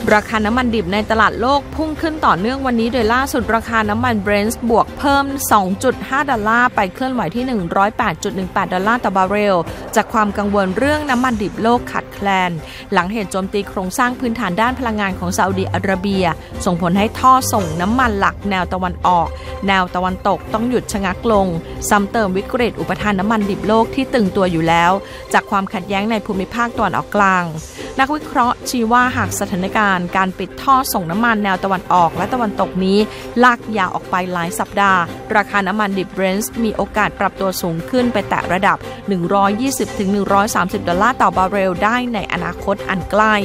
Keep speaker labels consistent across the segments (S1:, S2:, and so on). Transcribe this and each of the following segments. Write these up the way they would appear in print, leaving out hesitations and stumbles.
S1: ราคาน้ำมันดิบในตลาดโลกพุ่งขึ้นต่อเนื่องวันนี้โดยล่าสุดราคาน้ำมันเบรนท์บวกเพิ่ม 2.5 ดอลลาร์ไปเคลื่อนไหวที่ 108.18 ดอลลาร์ต่อบาร์เรลจากความกังวลเรื่องน้ำมันดิบโลกขาดแคลนหลังเหตุโจมตีโครงสร้างพื้นฐานด้านพลังงานของซาอุดิอาระเบียส่งผลให้ท่อส่งน้ำมันหลักแนวตะวันออกแนวตะวันตกต้องหยุดชะงักลงซ้ำเติมวิกฤตอุปทานน้ำมันดิบโลกที่ตึงตัวอยู่แล้วจากความขัดแย้งในภูมิภาคตะวันออกกลางนักวิเคราะห์ชี้ว่าหากสถานการณ์การปิดท่อส่งน้ำมันแนวตะวันออกและตะวันตกนี้ลากยาวออกไปหลายสัปดาห์ราคาน้ำมันดิบเบรนท์มีโอกาสปรับตัวสูงขึ้นไปแตะระดับ 120-130 ดอลลาร์ต่อบาร์เรลได้ในอนาคตอันใกล้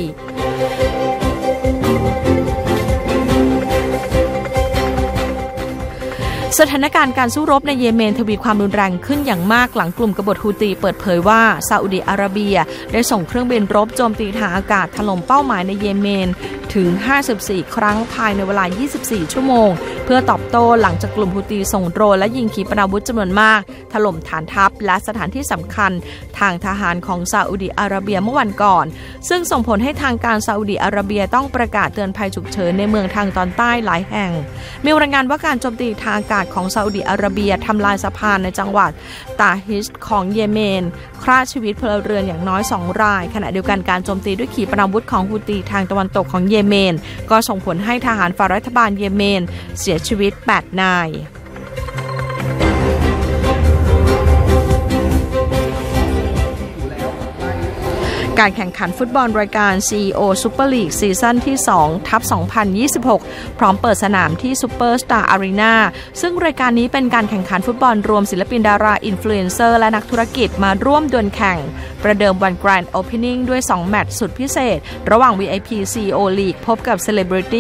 S1: สถานการณ์การสู้รบในเยเมนทวีความรุนแรงขึ้นอย่างมากหลังกลุ่มกบฏฮูตีเปิดเผยว่าซาอุดิอาระเบียได้ส่งเครื่องบินรบโจมตีทางอากาศถล่มเป้าหมายในเยเมนถึง 54 ครั้งภายในเวลา 24 ชั่วโมงเพื่อตอบโต้หลังจากกลุ่มฮูตีส่งโดรนและยิงขีปนาวุธจำนวนมากถล่มฐานทัพและสถานที่สำคัญทางทหารของซาอุดิอาระเบียเมื่อวันก่อนซึ่งส่งผลให้ทางการซาอุดิอาระเบียต้องประกาศเตือนภัยฉุกเฉินในเมืองทางตอนใต้หลายแห่งมีรายงานว่าการโจมตีทางอากาศของซาอุดิอาระเบียทำลายสะพานในจังหวัดตาฮิชของเยเมนฆ่าชีวิตพลเรือนอย่างน้อย2 รายขณะเดียวกันการโจมตีด้วยขีปนาวุธของฮูตีทางตะวันตกของเยเมนก็ส่งผลให้ทหารฝ่ายรัฐบาลเยเมนเสียชีวิต8 นายการแข่งขันฟุตบอลรายการ CEO Super League ซีซั่นที่ 2/2026 พร้อมเปิดสนามที่ Super Star Arena ซึ่งรายการนี้เป็นการแข่งขันฟุตบอลรวมศิลปินดาราอินฟลูเอนเซอร์และนักธุรกิจมาร่วมดวลแข่งประเดิมวัน Grand Opening ด้วย2 แมตช์สุดพิเศษระหว่าง VIP CEO League พบกับ Celebrity